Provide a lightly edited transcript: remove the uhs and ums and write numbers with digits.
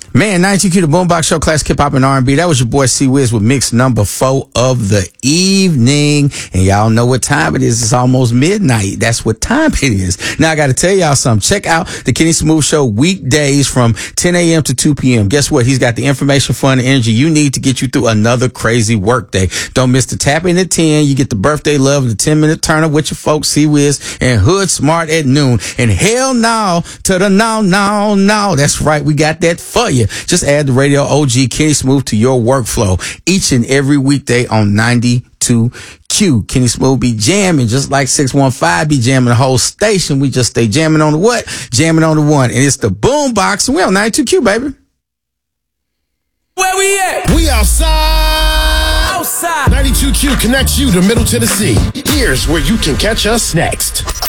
Man, 92Q, the Boombox Show, classic hip hop and R&B. That was your boy C Wiz with mix number 4 of the evening. And y'all know what time it is. It's almost midnight. That's what time it is. Now I got to tell y'all something. Check out the Kenny Smooth Show weekdays from 10 a.m. to 2 p.m. Guess what? He's got the information, fun, and energy you need to get you through another crazy work day. Don't miss the tap in at 10. You get the birthday love, the 10-minute turn up with your folks, C Wiz and Hood Smart at noon. And hell no to the no. That's right. We got that for you. Just add the radio OG Kenny Smooth to your workflow each and every weekday on 92Q. Kenny Smooth be jamming just like 615 be jamming the whole station. We just stay jamming on the what? Jamming on the one. And it's the Boombox. And we on 92Q, baby. Where we at? We outside. 92Q connects you to Middle Tennessee. Here's where you can catch us next.